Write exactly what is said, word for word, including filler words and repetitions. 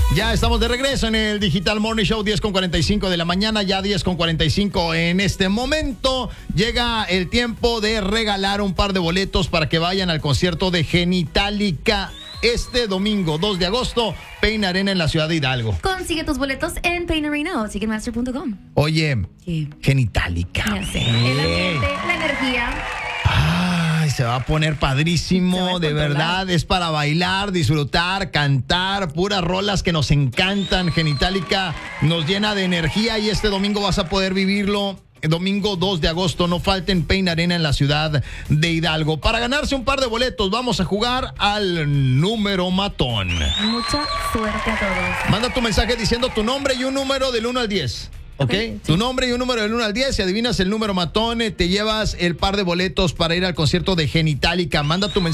Ya estamos de regreso en el Digital Morning Show, diez con cuarenta y cinco de la mañana, ya diez con cuarenta y cinco en este momento. Llega el tiempo de regalar un par de boletos para que vayan al concierto de Genitalica este domingo, dos de agosto, Pain Arena en la ciudad de Hidalgo. Consigue tus boletos en Pain Arena o Ticketmaster punto com. Oye, ¿Qué? Genitalica. Ya sé, el ambiente, la energía. Ay, se va a poner padrísimo, Se va a de descontrolar. verdad, es para bailar, disfrutar, cantar, puras rolas que nos encantan. Genitalica nos llena de energía y este domingo vas a poder vivirlo. Domingo dos de agosto, no falten, Pain Arena en la ciudad de Hidalgo. Para ganarse un par de boletos, vamos a jugar al número matón. Mucha suerte a todos. Manda tu mensaje diciendo tu nombre y un número del uno al diez. ¿Ok? Ok, Tu nombre y un número del uno al diez. Si adivinas el número matón, eh, te llevas el par de boletos para ir al concierto de Genitalica. Manda tu mensaje.